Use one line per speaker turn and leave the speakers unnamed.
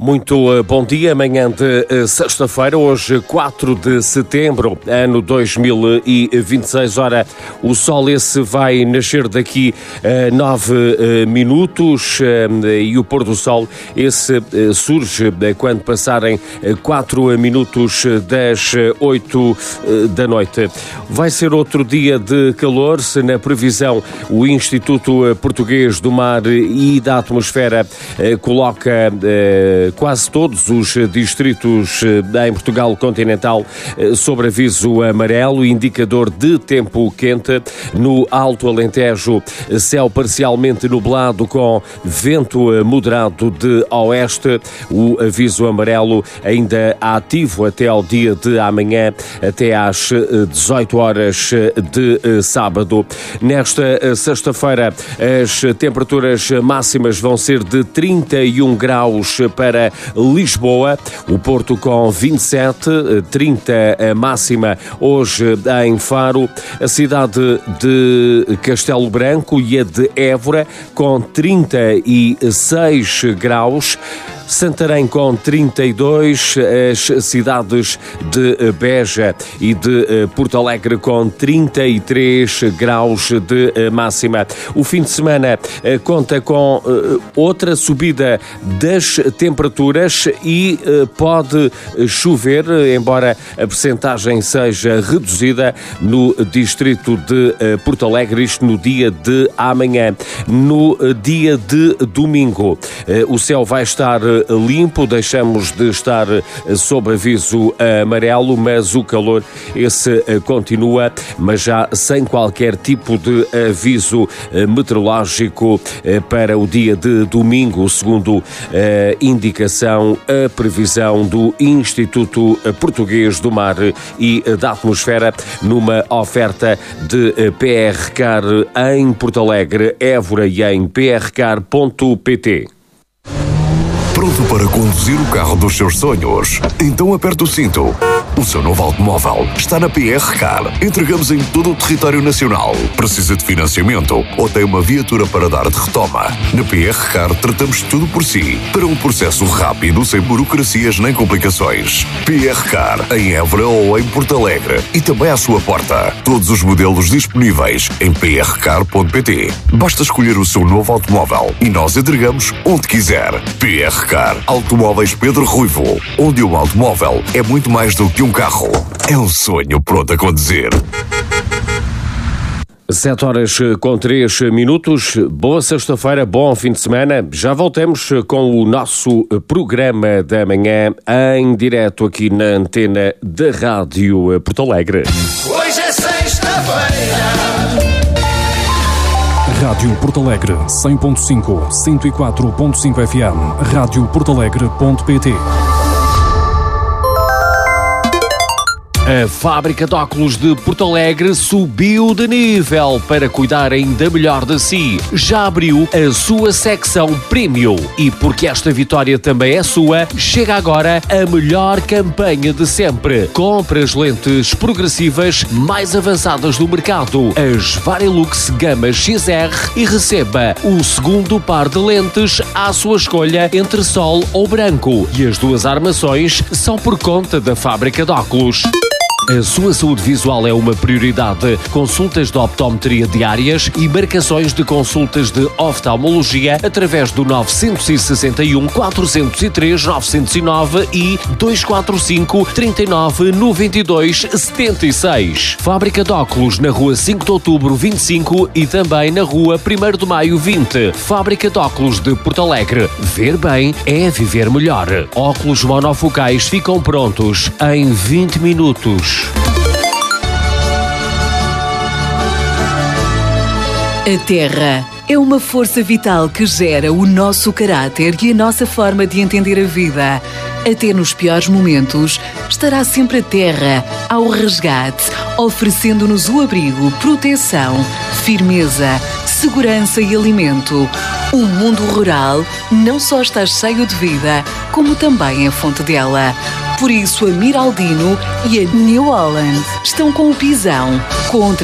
Muito bom dia, manhã de sexta-feira, hoje 4 de setembro, ano 2026. Ora, o sol esse vai nascer daqui a 9 minutos e o pôr do sol esse surge quando passarem 4 minutos das 8 da noite. Vai ser outro dia de calor, se na previsão o Instituto Português do Mar e da Atmosfera coloca quase todos os distritos em Portugal continental sob aviso amarelo, indicador de tempo quente. No Alto Alentejo, céu parcialmente nublado com vento moderado de oeste. O aviso amarelo ainda ativo até ao dia de amanhã, até às 18 horas de sábado. Nesta sexta-feira, as temperaturas máximas vão ser de 31 graus para Lisboa, o Porto com 27, 30 a máxima hoje em Faro, a cidade de Castelo Branco e a de Évora com 36 graus, Santarém com 32, as cidades de Beja e de Porto Alegre com 33 graus de máxima. O fim de semana conta com outra subida das temperaturas e pode chover, embora a percentagem seja reduzida no distrito de Porto Alegre, isto no dia de amanhã. No dia de domingo, o céu vai estar limpo, deixamos de estar sob aviso amarelo, mas o calor esse continua, mas já sem qualquer tipo de aviso meteorológico para o dia de domingo, segundo a indicação, a previsão do Instituto Português do Mar e da Atmosfera, numa oferta de PR Car em Porto Alegre, Évora e em prcar.pt.
Pronto para conduzir o carro dos seus sonhos? Então aperte o cinto. O seu novo automóvel está na PR Car. Entregamos em todo o território nacional. Precisa de financiamento ou tem uma viatura para dar de retoma? Na PR Car tratamos tudo por si, para um processo rápido, sem burocracias nem complicações. PR Car em Évora ou em Porto Alegre e também à sua porta. Todos os modelos disponíveis em prcar.pt. Basta escolher o seu novo automóvel e nós entregamos onde quiser. PR Car Automóveis Pedro Ruivo, onde um automóvel é muito mais do que um carro. É um sonho pronto a conduzir.
7 horas com 3 minutos. Boa sexta-feira, bom fim de semana. Já voltamos com o nosso programa da manhã em direto aqui na antena da Rádio Porto Alegre.
Hoje é sexta-feira.
Rádio Porto Alegre 100.5, 104.5 FM, radioportalegre.pt.
A fábrica de óculos de Porto Alegre subiu de nível para cuidar ainda melhor de si. Já abriu a sua secção Premium. E porque esta vitória também é sua, chega agora a melhor campanha de sempre. Compre as lentes progressivas mais avançadas do mercado, as Varilux Gama XR, e receba o segundo par de lentes à sua escolha entre sol ou branco. E as duas armações são por conta da fábrica de óculos. A sua saúde visual é uma prioridade. Consultas de optometria diárias e marcações de consultas de oftalmologia através do 961 403 909 e 245 39 92 76. Fábrica de óculos na rua 5 de outubro 25 e também na rua 1º de maio 20. Fábrica de óculos de Porto Alegre. Ver bem é viver melhor. Óculos monofocais ficam prontos em 20 minutos.
A Terra é uma força vital que gera o nosso caráter e a nossa forma de entender a vida. Até nos piores momentos, estará sempre a Terra ao resgate, oferecendo-nos o abrigo, proteção, firmeza, segurança e alimento. O mundo rural não só está cheio de vida, como também é fonte dela. Por isso, a Miraldino e a New Holland estão com o pisão contra